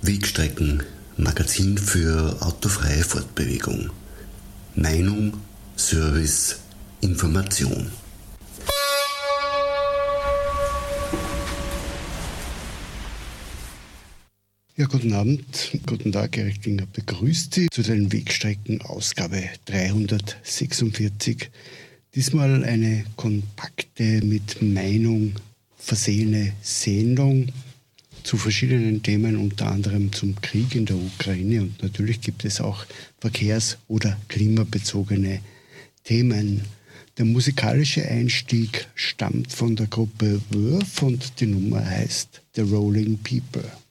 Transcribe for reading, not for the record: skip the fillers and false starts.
Wegstrecken, Magazin für autofreie Fortbewegung. Meinung, Service, Information. Ja, guten Abend, guten Tag, Erich Klinger begrüßt Sie zu den Wegstrecken Ausgabe 346. Diesmal eine kompakte, mit Meinung versehene Sendung zu verschiedenen Themen, unter anderem zum Krieg in der Ukraine, und natürlich gibt es auch verkehrs- oder klimabezogene Themen. Der musikalische Einstieg stammt von der Gruppe Wörth und die Nummer heißt The Rolling People.